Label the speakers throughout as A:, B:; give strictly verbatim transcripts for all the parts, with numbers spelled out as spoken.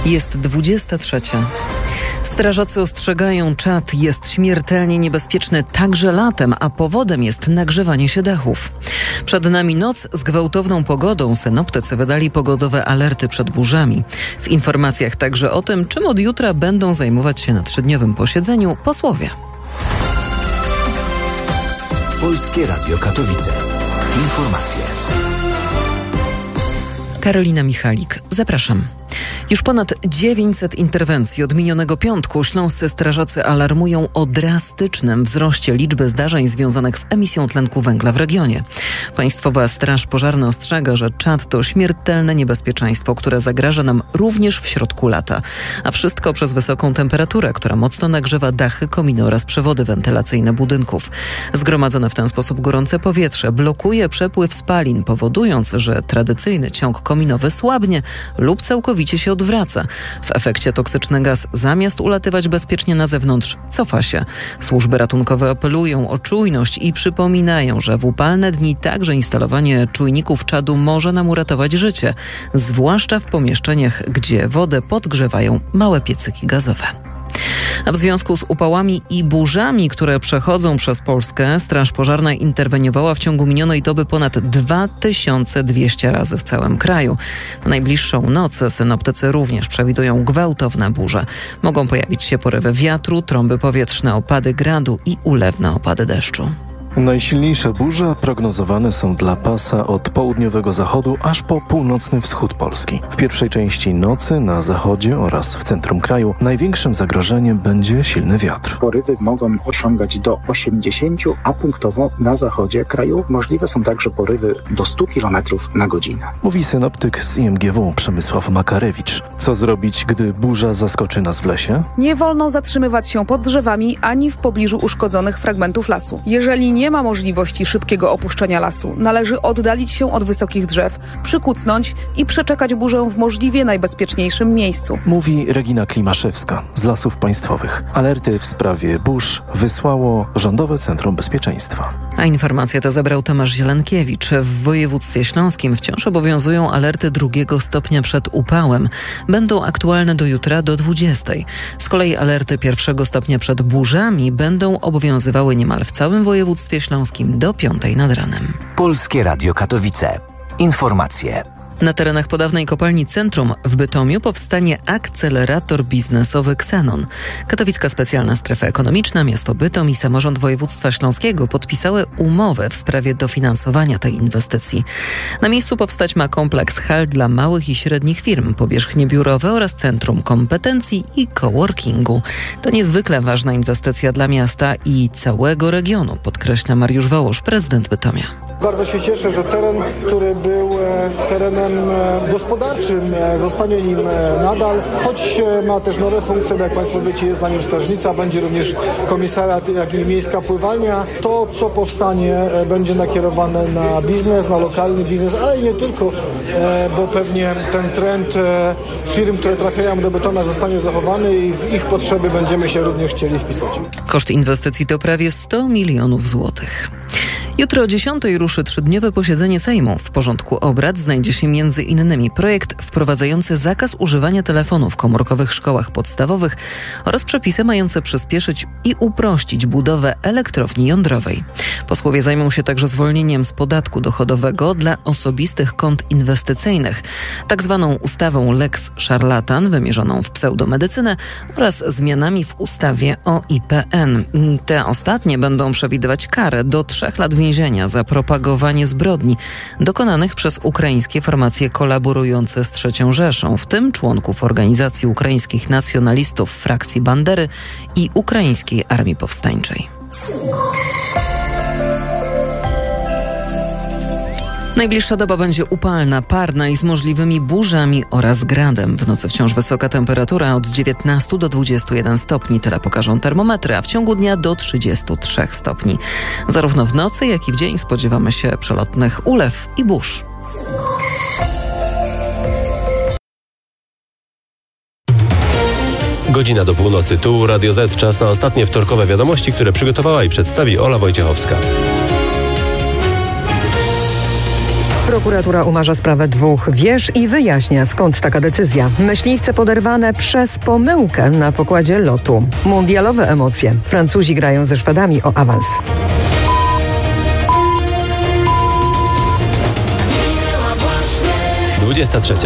A: Jest dwudziesta trzecia. Strażacy ostrzegają, czad jest śmiertelnie niebezpieczny także latem, a powodem jest nagrzewanie się dachów. Przed nami noc z gwałtowną pogodą. Synoptycy wydali pogodowe alerty przed burzami. W informacjach także o tym, czym od jutra będą zajmować się na trzydniowym posiedzeniu posłowie.
B: Polskie Radio Katowice. Informacje.
A: Karolina Michalik, zapraszam. Już ponad dziewięćset interwencji od minionego piątku. Śląscy strażacy alarmują o drastycznym wzroście liczby zdarzeń związanych z emisją tlenku węgla w regionie. Państwowa Straż Pożarna ostrzega, że czad to śmiertelne niebezpieczeństwo, które zagraża nam również w środku lata. A wszystko przez wysoką temperaturę, która mocno nagrzewa dachy, kominy oraz przewody wentylacyjne budynków. Zgromadzone w ten sposób gorące powietrze blokuje przepływ spalin, powodując, że tradycyjny ciąg kominowy słabnie lub całkowicie się odwraca. W efekcie toksyczny gaz, zamiast ulatywać bezpiecznie na zewnątrz, cofa się. Służby ratunkowe apelują o czujność i przypominają, że w upalne dni także instalowanie czujników czadu może nam uratować życie, zwłaszcza w pomieszczeniach, gdzie wodę podgrzewają małe piecyki gazowe. A w związku z upałami i burzami, które przechodzą przez Polskę, Straż Pożarna interweniowała w ciągu minionej doby ponad dwa tysiące dwieście razy w całym kraju. Na najbliższą noc synoptycy również przewidują gwałtowne burze. Mogą pojawić się porywy wiatru, trąby powietrzne, opady gradu i ulewne opady deszczu.
C: Najsilniejsze burze prognozowane są dla pasa od południowego zachodu aż po północny wschód Polski. W pierwszej części nocy na zachodzie oraz w centrum kraju największym zagrożeniem będzie silny wiatr.
D: Porywy mogą osiągać do osiemdziesięciu, a punktowo na zachodzie kraju możliwe są także porywy do stu kilometrów na godzinę.
C: Mówi synoptyk z I M G W Przemysław Makarewicz. Co zrobić, gdy burza zaskoczy nas w lesie?
E: Nie wolno zatrzymywać się pod drzewami ani w pobliżu uszkodzonych fragmentów lasu. Jeżeli nie Nie ma możliwości szybkiego opuszczenia lasu. Należy oddalić się od wysokich drzew, przykucnąć i przeczekać burzę w możliwie najbezpieczniejszym miejscu.
C: Mówi Regina Klimaszewska z Lasów Państwowych. Alerty w sprawie burz wysłało Rządowe Centrum Bezpieczeństwa.
A: A informację to zebrał Tomasz Zielenkiewicz. W województwie śląskim wciąż obowiązują alerty drugiego stopnia przed upałem. Będą aktualne do jutra do dwudziestej. Z kolei alerty pierwszego stopnia przed burzami będą obowiązywały niemal w całym województwie śląskim do piątej nad ranem.
B: Polskie Radio Katowice. Informacje.
A: Na terenach podawnej kopalni Centrum w Bytomiu powstanie akcelerator biznesowy Xenon. Katowicka Specjalna Strefa Ekonomiczna, miasto Bytom i samorząd województwa śląskiego podpisały umowę w sprawie dofinansowania tej inwestycji. Na miejscu powstać ma kompleks hal dla małych i średnich firm, powierzchnie biurowe oraz centrum kompetencji i coworkingu. To niezwykle ważna inwestycja dla miasta i całego regionu, podkreśla Mariusz Wołosz, prezydent Bytomia.
F: Bardzo się cieszę, że teren, który był terenem gospodarczym, zostanie nim nadal, choć ma też nowe funkcje, bo jak Państwo wiecie, jest na nim strażnica, będzie również komisariat, jak i miejska pływalnia. To, co powstanie, będzie nakierowane na biznes, na lokalny biznes, ale i nie tylko, bo pewnie ten trend firm, które trafiają do Bytomia, zostanie zachowany i w ich potrzeby będziemy się również chcieli wpisać.
A: Koszt inwestycji to prawie sto milionów złotych. Jutro o dziesiątej ruszy trzydniowe posiedzenie Sejmu. W porządku obrad znajdzie się między innymi projekt wprowadzający zakaz używania telefonów komórkowych w szkołach podstawowych oraz przepisy mające przyspieszyć i uprościć budowę elektrowni jądrowej. Posłowie zajmą się także zwolnieniem z podatku dochodowego dla osobistych kont inwestycyjnych, tak zwaną ustawą Lex Szarlatan wymierzoną w pseudomedycynę oraz zmianami w ustawie o I P N. Te ostatnie będą przewidywać karę do trzech lat więzienia za propagowanie zbrodni dokonanych przez ukraińskie formacje kolaborujące z trzecią Rzeszą, w tym członków organizacji ukraińskich nacjonalistów frakcji Bandery i Ukraińskiej Armii Powstańczej. Najbliższa doba będzie upalna, parna i z możliwymi burzami oraz gradem. W nocy wciąż wysoka temperatura od dziewiętnastu do dwudziestu jeden stopni. Tyle pokażą termometry, a w ciągu dnia do trzydziestu trzech stopni. Zarówno w nocy, jak i w dzień spodziewamy się przelotnych ulew i burz.
G: Godzina do północy. Tu Radio Z. Czas na ostatnie wtorkowe wiadomości, które przygotowała i przedstawi Ola Wojciechowska.
H: Prokuratura umarza sprawę dwóch wież i wyjaśnia, skąd taka decyzja. Myśliwce poderwane przez pomyłkę na pokładzie lotu. Mundialowe emocje. Francuzi grają ze Szwedami o awans.
G: dwudziesta trzecia.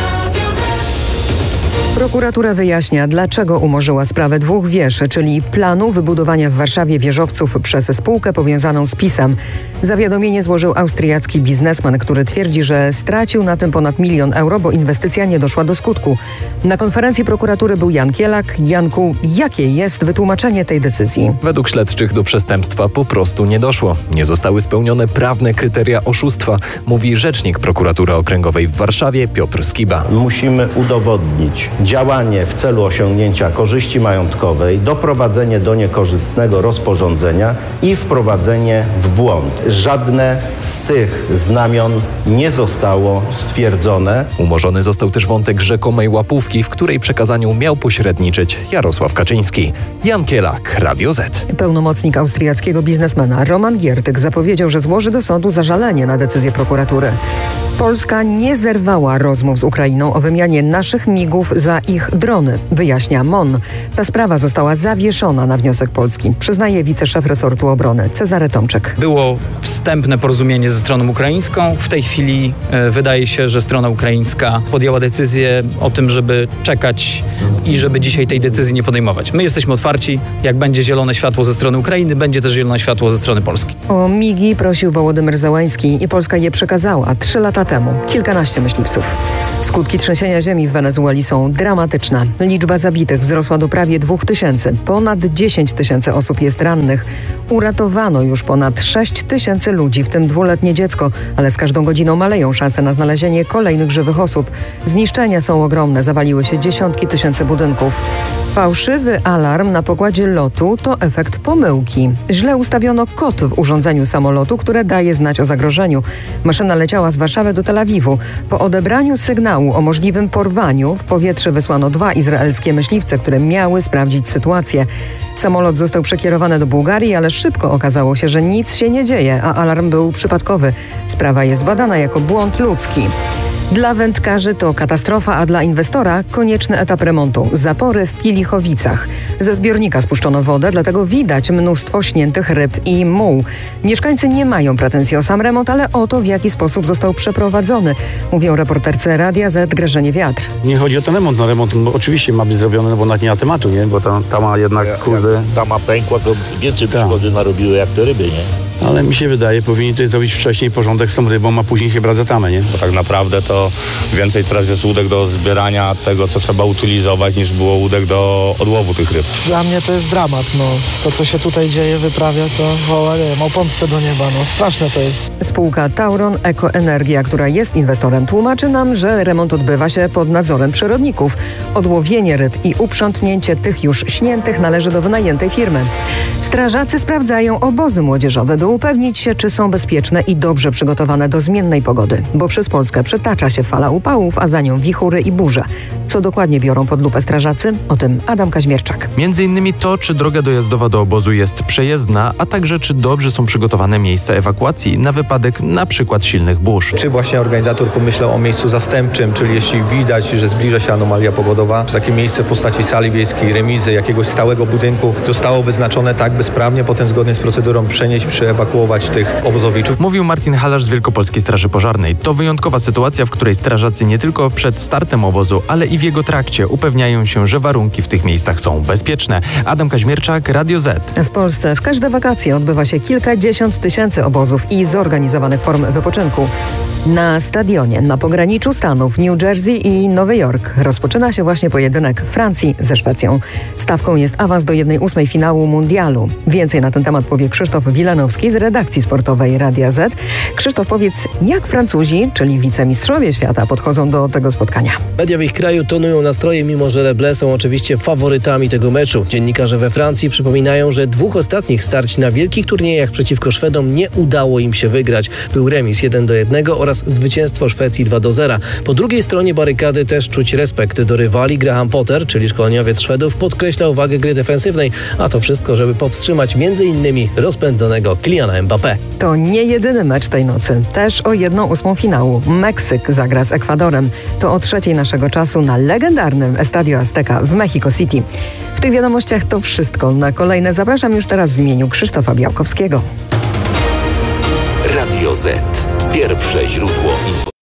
H: Prokuratura wyjaśnia, dlaczego umorzyła sprawę dwóch wież, czyli planu wybudowania w Warszawie wieżowców przez spółkę powiązaną z PiS-em. Zawiadomienie złożył austriacki biznesmen, który twierdzi, że stracił na tym ponad milion euro, bo inwestycja nie doszła do skutku. Na konferencji prokuratury był Jan Kielak. Janku, jakie jest wytłumaczenie tej decyzji?
I: Według śledczych do przestępstwa po prostu nie doszło. Nie zostały spełnione prawne kryteria oszustwa, mówi rzecznik prokuratury okręgowej w Warszawie Piotr Skiba.
J: Musimy udowodnić działanie w celu osiągnięcia korzyści majątkowej, doprowadzenie do niekorzystnego rozporządzenia i wprowadzenie w błąd. Żadne z tych znamion nie zostało stwierdzone.
I: Umorzony został też wątek rzekomej łapówki, w której przekazaniu miał pośredniczyć Jarosław Kaczyński. Jan Kielak, Radio Z.
H: Pełnomocnik austriackiego biznesmena Roman Giertyk zapowiedział, że złoży do sądu zażalenie na decyzję prokuratury. Polska nie zerwała rozmów z Ukrainą o wymianie naszych migów za ich drony, wyjaśnia M O N. Ta sprawa została zawieszona na wniosek Polski, przyznaje wiceszef resortu obrony Cezary Tomczyk.
K: Było wstępne porozumienie ze stroną ukraińską. W tej chwili e, wydaje się, że strona ukraińska podjęła decyzję o tym, żeby czekać i żeby dzisiaj tej decyzji nie podejmować. My jesteśmy otwarci. Jak będzie zielone światło ze strony Ukrainy, będzie też zielone światło ze strony Polski.
H: O migi prosił Wołodymyr Zełański i Polska je przekazała trzy lata temu. Kilkanaście myśliwców. Skutki trzęsienia ziemi w Wenezueli są dramatyczne. Liczba zabitych wzrosła do prawie dwóch tysięcy. Ponad dziesięć tysięcy osób jest rannych. Uratowano już ponad sześć tysięcy ludzi, w tym dwuletnie dziecko, ale z każdą godziną maleją szanse na znalezienie kolejnych żywych osób. Zniszczenia są ogromne, zawaliły się dziesiątki tysięcy budynków. Fałszywy alarm na pokładzie lotu to efekt pomyłki. Źle ustawiono kod w urządzeniu samolotu, które daje znać o zagrożeniu. Maszyna leciała z Warszawy do Tel Awiwu. Po odebraniu sygnału o możliwym porwaniu w powietrze wysłano dwa izraelskie myśliwce, które miały sprawdzić sytuację. Samolot został przekierowany do Bułgarii, ale szybko okazało się, że nic się nie dzieje, a alarm był przypadkowy. Sprawa jest badana jako błąd ludzki. Dla wędkarzy to katastrofa, a dla inwestora konieczny etap remontu. Zapory w Pilichowicach. Ze zbiornika spuszczono wodę, dlatego widać mnóstwo śniętych ryb i muł. Mieszkańcy nie mają pretensji o sam remont, ale o to, w jaki sposób został przeprowadzony, mówią reporterce Radia Z Grażynie Wiatr.
L: Nie chodzi o ten remont. No remont no, oczywiście ma być zrobiony, no bo nawet nie ma tematu, nie? Bo ta, ta ma jednak, jak, kurde... Jak
M: ta ma pękła, to więcej ta. szkody narobiły jak te ryby, nie?
L: Ale mi się wydaje, powinni tutaj zrobić wcześniej porządek z tą rybą, a później chyba za tamę, nie?
N: Bo tak naprawdę to więcej teraz jest łódek do zbierania tego, co trzeba utylizować, niż było łódek do odłowu tych ryb.
O: Dla mnie to jest dramat, no. To, co się tutaj dzieje, wyprawia, to woła, nie wiem, o pomstę do nieba, no. Straszne to jest.
H: Spółka Tauron Ekoenergia, która jest inwestorem, tłumaczy nam, że remont odbywa się pod nadzorem przyrodników. Odłowienie ryb i uprzątnięcie tych już śniętych należy do wynajętej firmy. Strażacy sprawdzają obozy młodzieżowe, by upewnić się, czy są bezpieczne i dobrze przygotowane do zmiennej pogody, bo przez Polskę przetacza się fala upałów, a za nią wichury i burze. Co dokładnie biorą pod lupę strażacy? O tym Adam Kaźmierczak.
P: Między innymi to, czy droga dojazdowa do obozu jest przejezdna, a także czy dobrze są przygotowane miejsca ewakuacji na wypadek na przykład silnych burz.
Q: Czy właśnie organizator pomyślał o miejscu zastępczym, czyli jeśli widać, że zbliża się anomalia pogodowa, takie miejsce w postaci sali wiejskiej, remizy, jakiegoś stałego budynku zostało wyznaczone tak, by sprawnie potem zgodnie z procedurą przenieść, przeewakuować tych obozowiczów.
P: Mówił Martin Halarz z Wielkopolskiej Straży Pożarnej. To wyjątkowa sytuacja, w której strażacy nie tylko przed startem obozu, ale i w jego trakcie upewniają się, że warunki w tych miejscach są bezpieczne. Adam Kaźmierczak, Radio Z.
H: W Polsce w każde wakacje odbywa się kilkadziesiąt tysięcy obozów i zorganizowanych form wypoczynku. Na stadionie na pograniczu stanów New Jersey i Nowy Jork rozpoczyna się właśnie pojedynek Francji ze Szwecją. Stawką jest awans do jednej ósmej finału mundialu. Więcej na ten temat powie Krzysztof Wilanowski z redakcji sportowej Radia Z. Krzysztof, powiedz, jak Francuzi, czyli wicemistrzowie świata, podchodzą do tego spotkania?
R: Media w ich kraju to tonują nastroje, mimo że Les Bleus są oczywiście faworytami tego meczu. Dziennikarze we Francji przypominają, że dwóch ostatnich starć na wielkich turniejach przeciwko Szwedom nie udało im się wygrać. Był remis jeden do jednego oraz zwycięstwo Szwecji dwa do zera. Po drugiej stronie barykady też czuć respekt do rywali. Graham Potter, czyli szkoleniowiec Szwedów, podkreślał wagę gry defensywnej, a to wszystko, żeby powstrzymać między innymi rozpędzonego Kyliana Mbappé.
H: To nie jedyny mecz tej nocy. Też o jedną ósmą finału. Meksyk zagra z Ekwadorem. To o trzeciej naszego czasu na legendarnym Estadio Azteca w Mexico City. W tych wiadomościach to wszystko. Na kolejne zapraszam już teraz w imieniu Krzysztofa Białkowskiego.
B: Radio Z. Pierwsze źródło informacji.